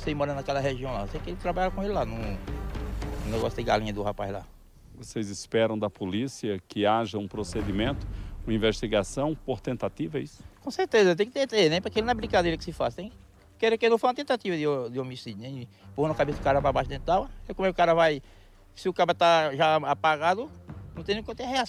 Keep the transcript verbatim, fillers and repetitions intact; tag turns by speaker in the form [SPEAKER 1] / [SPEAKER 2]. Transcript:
[SPEAKER 1] sei mora naquela região lá. Eu sei que ele trabalha com ele lá, no, no negócio de galinha do rapaz lá.
[SPEAKER 2] Vocês esperam da polícia que haja um procedimento, uma investigação por tentativa, é isso?
[SPEAKER 1] Com certeza, tem que ter, ter né? Porque não é brincadeira que se faz, tem. Querer que não foi uma tentativa de, de homicídio, né? Pôr na cabeça do cara pra baixo dentro d'água. Como é que o cara vai. Se o cara tá já apagado, não tem nem quanto é reação.